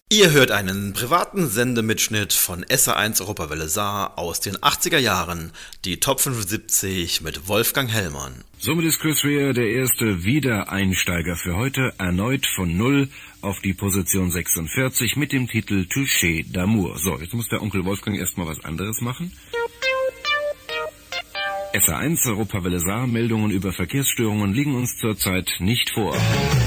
Ihr hört einen privaten Sendemitschnitt von SA1 Europawelle Saar aus den 80er Jahren, die Top 75 mit Wolfgang Hellmann. Somit ist Chris Rea der erste Wiedereinsteiger für heute, erneut von 0 auf die Position 46 mit dem Titel Touché d'amour. So, jetzt muss der Onkel Wolfgang erstmal was anderes machen. SA1 Europawelle Saar, Meldungen über Verkehrsstörungen liegen uns zurzeit nicht vor.